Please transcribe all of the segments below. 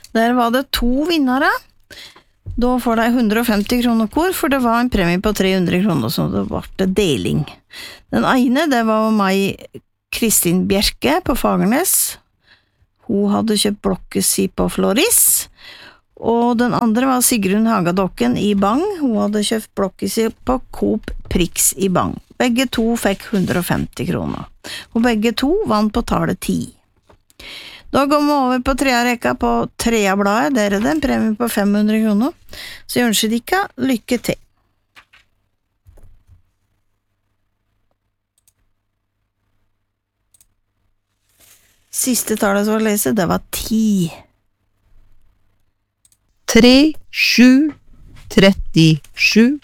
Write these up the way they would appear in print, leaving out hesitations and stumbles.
Der var det 2 vinnere. Da får de 150 kroner kor, for det var en premie på 300 kroner, så det ble deling. Den ene, det var meg, Kristin Bjerke på Fagernes. Hun hadde kjøpt blokket si på Floris. Og den andre var Sigrun Hagadokken i Bang. Hun hadde kjøpt blokket si på Coop Prix i Bang. Begge to fikk 150 kroner. Og begge to vant på tallet 10. Da går vi over på tredje rekka på tredje bladet. Der er det en premie på 500 kroner. Så jeg ønsker dere lykke til. Siste tallet som var lese, det var 10. 3, 7, 37.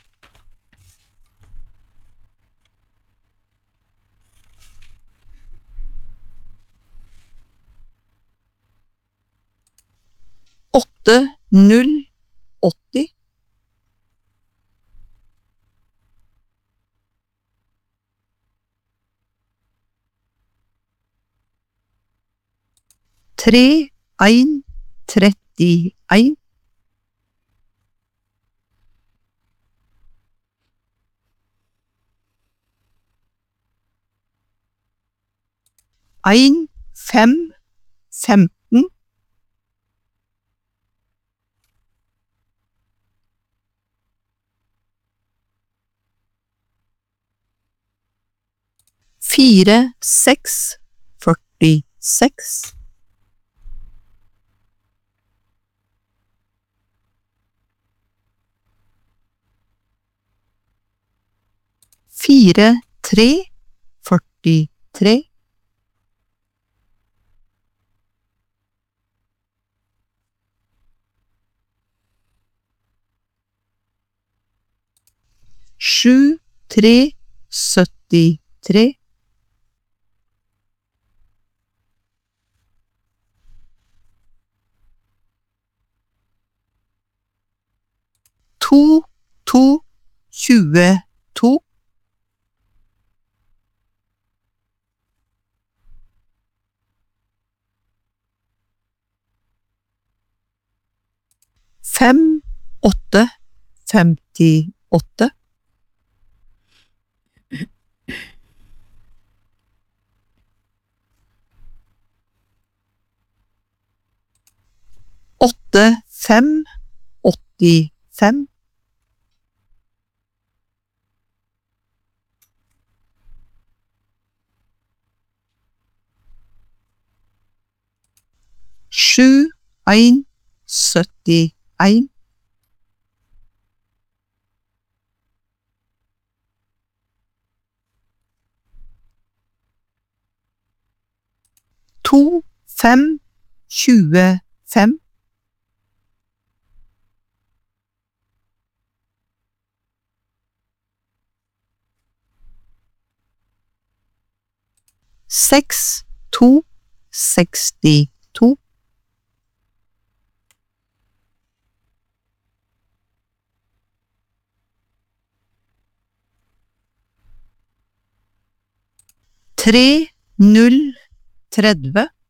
8, 0, 80. 3, 1, 31. 1, 5, 15. 4, 6, 46. 4, 3, 43. 7, 3, 73. 2, 2, 22. 5, 8, 58. 8, 5, 85. 7, 1, 71. 2, 5, 25. 6, 2, 62. 3, 0, 30.